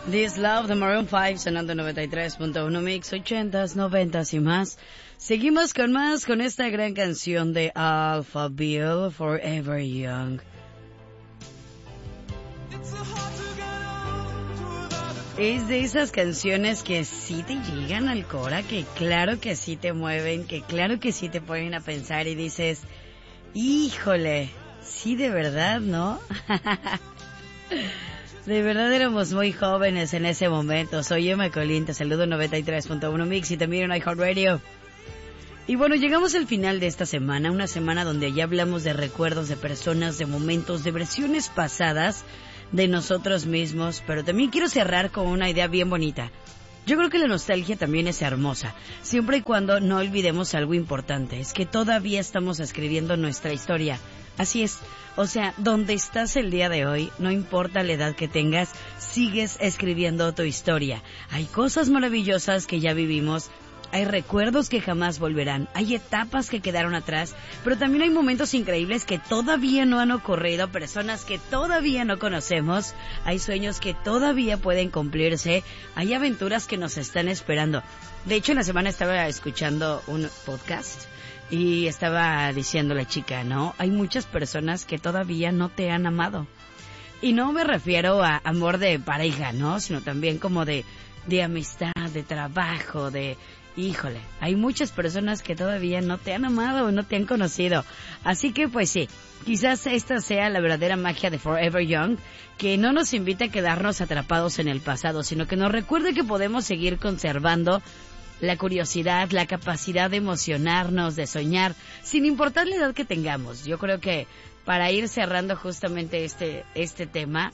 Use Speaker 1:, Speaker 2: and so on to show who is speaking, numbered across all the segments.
Speaker 1: This Love de Maroon 5 sonando 93.1 Mix 80s, 90s y más. Seguimos con más con esta gran canción de Alphaville, Forever Young. Es de esas canciones que sí te llegan al cora, que claro que sí te mueven, que claro que sí te ponen a pensar y dices, híjole, sí de verdad, ¿no? De verdad éramos muy jóvenes en ese momento. Soy Emma Colín, te saludo 93.1 Mix y también en iHeartRadio. Y bueno, llegamos al final de esta semana, una semana donde ya hablamos de recuerdos, de personas, de momentos, de versiones pasadas de nosotros mismos, pero también quiero cerrar con una idea bien bonita. Yo creo que la nostalgia también es hermosa, siempre y cuando no olvidemos algo importante, es que todavía estamos escribiendo nuestra historia. Así es, o sea, donde estás el día de hoy, no importa la edad que tengas, sigues escribiendo tu historia. Hay cosas maravillosas que ya vivimos, hay recuerdos que jamás volverán, hay etapas que quedaron atrás, pero también hay momentos increíbles que todavía no han ocurrido, personas que todavía no conocemos, hay sueños que todavía pueden cumplirse, hay aventuras que nos están esperando. De hecho, en la semana estaba escuchando un podcast y estaba diciendo la chica, ¿no? Hay muchas personas que todavía no te han amado. Y no me refiero a amor de pareja, ¿no? Sino también como de amistad, de trabajo, de... Híjole, hay muchas personas que todavía no te han amado o no te han conocido. Así que pues sí, quizás esta sea la verdadera magia de Forever Young, que no nos invita a quedarnos atrapados en el pasado, sino que nos recuerde que podemos seguir conservando la curiosidad, la capacidad de emocionarnos, de soñar, sin importar la edad que tengamos. Yo creo que para ir cerrando justamente este tema,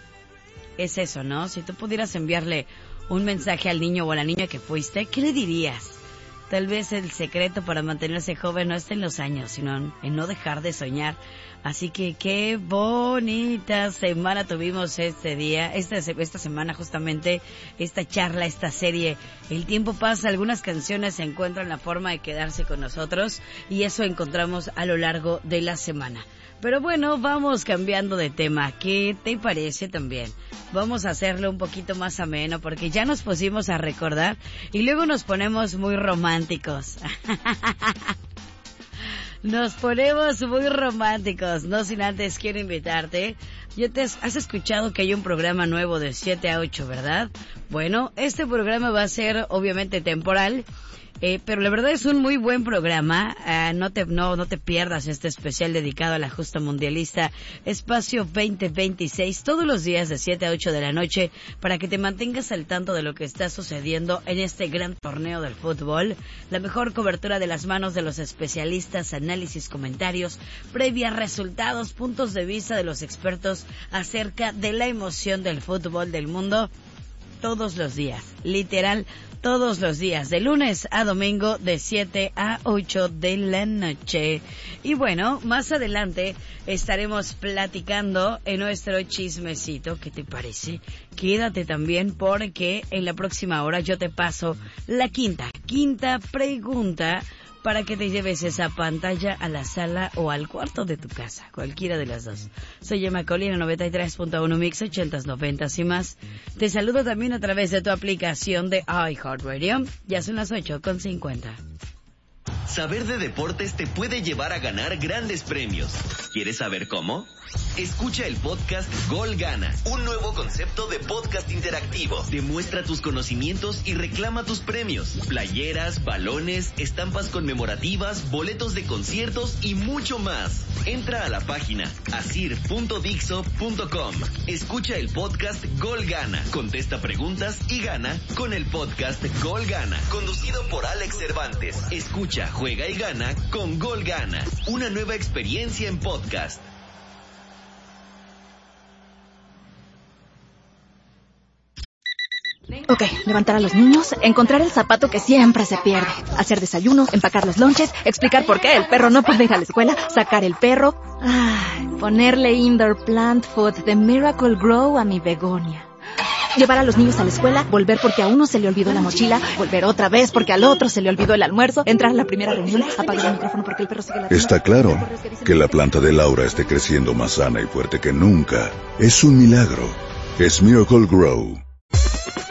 Speaker 1: es eso, ¿no? Si tú pudieras enviarle un mensaje al niño o a la niña que fuiste, ¿qué le dirías? Tal vez el secreto para mantenerse joven no está en los años, sino en no dejar de soñar. Así que qué bonita semana tuvimos este día, esta semana justamente, esta charla, esta serie. El tiempo pasa, algunas canciones encuentran la forma de quedarse con nosotros y eso encontramos a lo largo de la semana. Pero bueno, vamos cambiando de tema. ¿Qué te parece también? Vamos a hacerlo un poquito más ameno porque ya nos pusimos a recordar y luego nos ponemos muy románticos. Nos ponemos muy románticos. No sin antes quiero invitarte. Has escuchado que hay un programa nuevo de 7 a 8, ¿verdad? Bueno, este programa va a ser obviamente temporal. Pero la verdad es un muy buen programa. No te pierdas este especial dedicado a la justa mundialista Espacio 2026 todos los días de 7 a 8 de la noche para que te mantengas al tanto de lo que está sucediendo en este gran torneo del fútbol. La mejor cobertura de las manos de los especialistas, análisis, comentarios, previas, resultados, puntos de vista de los expertos acerca de la emoción del fútbol del mundo todos los días, literal todos los días, de lunes a domingo de 7 a 8 de la noche. Y bueno, más adelante estaremos platicando en nuestro chismecito. ¿Qué te parece? Quédate también porque en la próxima hora yo te paso la quinta pregunta para que te lleves esa pantalla a la sala o al cuarto de tu casa, cualquiera de las dos. Soy Emma Colina, 93.1 Mix, 80s, 90s y más. Te saludo también a través de tu aplicación de iHeartRadio. Ya son las 8:50.
Speaker 2: Saber de deportes te puede llevar a ganar grandes premios. ¿Quieres saber cómo? Escucha el podcast Gol Gana, un nuevo concepto de podcast interactivo. Demuestra tus conocimientos y reclama tus premios. Playeras, balones, estampas conmemorativas, boletos de conciertos y mucho más. Entra a la página asir.dixo.com. Escucha el podcast Gol Gana. Contesta preguntas y gana con el podcast Gol Gana. Conducido por Alex Cervantes. Escucha, juega y gana con Gol Gana. Una nueva experiencia en podcast.
Speaker 3: Ok, levantar a los niños, encontrar el zapato que siempre se pierde, hacer desayuno, empacar los lonches, explicar por qué el perro no puede ir a la escuela, sacar el perro, ponerle indoor plant food de Miracle Grow a mi begonia. Llevar a los niños a la escuela, volver porque a uno se le olvidó la mochila, volver otra vez porque al otro se le olvidó el almuerzo, entrar a la primera reunión, apagar el micrófono porque el perro sigue ladrando.
Speaker 4: Está claro que la planta de Laura esté creciendo más sana y fuerte que nunca. Es un milagro. Es Miracle Grow.